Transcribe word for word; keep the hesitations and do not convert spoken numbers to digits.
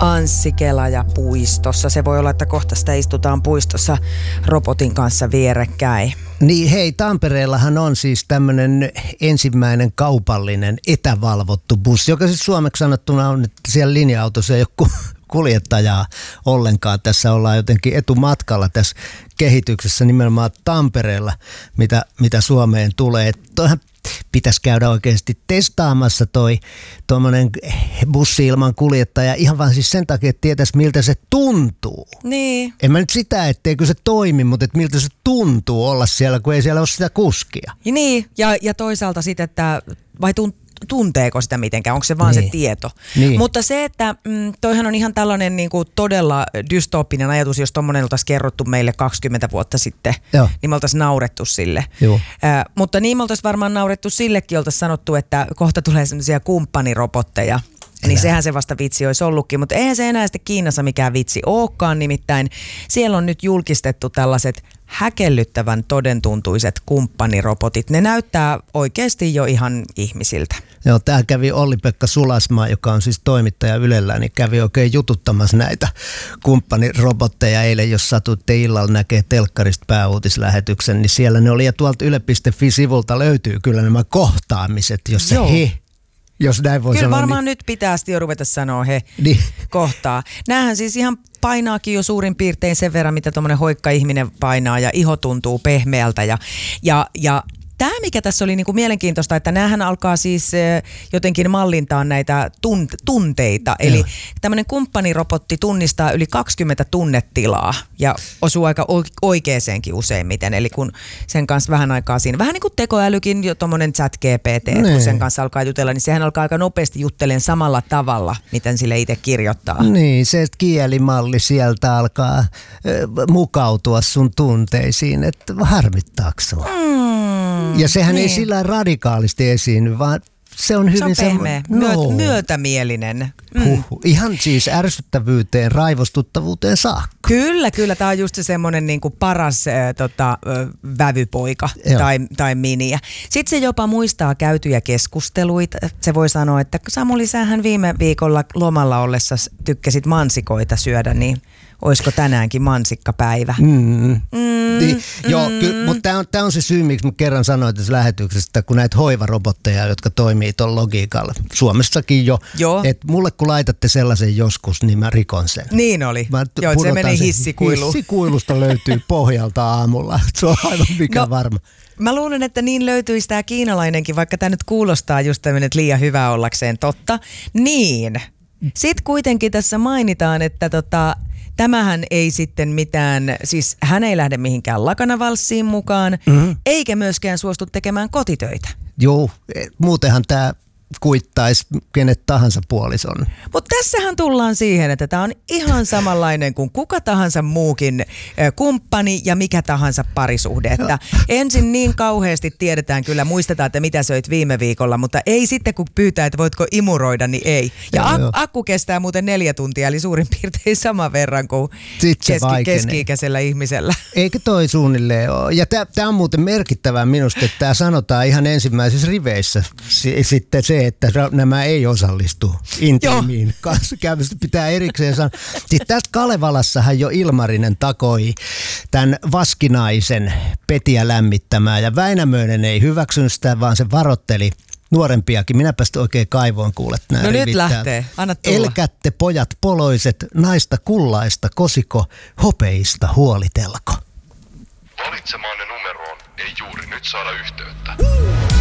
Anssi Kelaja puistossa. Se voi olla, että kohta sitä istutaan puistossa robotin kanssa vierekkäin. Niin hei, Tampereellahan on siis tämmöinen ensimmäinen kaupallinen etävalvottu bussi, joka siis suomeksi sanottuna on, että siellä linja-autossa ei ole kuljettajaa ollenkaan. Tässä ollaan jotenkin etumatkalla tässä kehityksessä nimenomaan Tampereella, mitä, mitä Suomeen tulee. Toihan pitäisi käydä oikeasti testaamassa toi tuommoinen bussi ilman kuljettaja ihan vaan siis sen takia, että tietäisi miltä se tuntuu. Niin. En mä nyt sitä, etteikö se toimi, mutta että miltä se tuntuu olla siellä, kun ei siellä ole sitä kuskia. Ja niin, ja, ja toisaalta sitten, että vai tuntuu, tunteeko sitä mitenkään, onko se vaan niin. se tieto. Niin. Mutta se, että mm, toihan on ihan tällainen niin kuin todella dystooppinen ajatus, jos tommonen oltaisiin kerrottu meille kaksikymmentä vuotta sitten, Joo. niin me oltaisiin naurettu sille. Joo. Äh, mutta niin me oltaisiin varmaan naurettu sillekin, oltaisiin sanottu, että kohta tulee sellaisia kumppanirobotteja. Niin sehän se vasta vitsi olisi ollutkin, mutta eihän se enää sitten Kiinassa mikään vitsi olekaan, nimittäin siellä on nyt julkistettu tällaiset häkellyttävän todentuntuiset kumppanirobotit. Ne näyttää oikeasti jo ihan ihmisiltä. Joo, tämä kävi Olli-Pekka Sulasmaa, joka on siis toimittaja Ylellä, niin kävi oikein jututtamassa näitä kumppanirobotteja eilen, jos satuitte illalla näkee telkkarista pääuutislähetyksen, niin siellä ne oli, ja tuolta yle piste fi-sivulta löytyy kyllä nämä kohtaamiset, jos se Joo. he, jos näin voi Kyllä sanoa. varmaan niin, nyt pitää sitten jo ruveta sanoa he niin. kohtaa. Näähän siis ihan painaakin jo suurin piirtein sen verran, mitä tuommoinen hoikka ihminen painaa ja iho tuntuu pehmeältä ja, ja, ja tämä, mikä tässä oli niinku mielenkiintoista, että näähän alkaa siis eh, jotenkin mallintaa näitä tunt- tunteita. Eli Joo. tämmöinen kumppanirobotti tunnistaa yli kaksikymmentä tunnetilaa ja osuu aika oikeeseenkin useimmiten. Eli kun sen kanssa vähän aikaa siinä, vähän niin kuin tekoälykin, jo tommonen chat G P T, että kun sen kanssa alkaa jutella, niin sehän alkaa aika nopeasti juttelemaan samalla tavalla, miten sille itse kirjoittaa. Niin, se kielimalli sieltä alkaa äh, mukautua sun tunteisiin, että harmittaako sua? Mm. Ja sehän niin. ei sillä radikaalisti esiinny, vaan se on hyvin se on pehmeä, semmo... Myöt, no. myötämielinen. Mm. Huhhuh. Ihan siis ärsyttävyyteen, raivostuttavuuteen saakka. Kyllä, kyllä. Tämä on just se semmoinen niinku paras äh, tota, äh, vävypoika tai, tai miniä. Sitten se jopa muistaa käytyjä keskusteluita. Se voi sanoa, että Samuli, sähän viime viikolla lomalla ollessa tykkäsit mansikoita syödä, niin olisiko tänäänkin mansikkapäivä? Mm. Mm, Niin, mm. joo, ky- mutta tämä on, tää on se syy, miksi mä kerran sanoin tässä lähetyksessä, kun näitä hoivarobotteja, jotka toimii tuolla logiikalla, Suomessakin jo, että mulle kun laitatte sellaisen joskus, niin mä rikon sen. Niin oli. Mä joo, se meni hissikuiluun. Hissikuilusta löytyy pohjalta aamulla, se on aivan mikä no, varma. Mä luulen, että niin löytyisi tämä kiinalainenkin, vaikka tämä nyt kuulostaa just tämmöinen, että liian hyvä ollakseen totta. Niin. Sitten kuitenkin tässä mainitaan, että tota, tämähän ei sitten mitään, siis hän ei lähde mihinkään lakanavalssiin mukaan, mm-hmm. eikä myöskään suostu tekemään kotitöitä. Joo, muutenhan tämä kuittaisi kenet tahansa puolison. Mutta tässähän tullaan siihen, että tämä on ihan samanlainen kuin kuka tahansa muukin kumppani ja mikä tahansa parisuhde. Että ensin niin kauheasti tiedetään kyllä, muistetaan, että mitä söit viime viikolla, mutta ei sitten kun pyytää, että voitko imuroida, niin ei. Ja ak- akku kestää muuten neljä tuntia, eli suurin piirtein saman verran kuin keski- keski-ikäisellä ihmisellä. Eikö toi suunnilleen ole? Ja tämä on muuten merkittävää minusta, että tämä sanotaan ihan ensimmäisissä riveissä S- sitten se, että nämä ei osallistu intiimiin kanssakäymistä, pitää erikseen sanoa. Sitten tästä Kalevalassahan jo Ilmarinen takoi tämän vaskinaisen Petiä lämmittämään ja Väinämöinen ei hyväksynyt sitä, vaan se varotteli nuorempiakin. Minäpä sitten oikein kaivoin kuulet nämä No rivit nyt lähtee, täältä. anna tulla. Elkätte pojat poloiset, naista kullaista, kosiko, hopeista huolitelko. Valitsemaanne numeroon ei juuri nyt saada yhteyttä.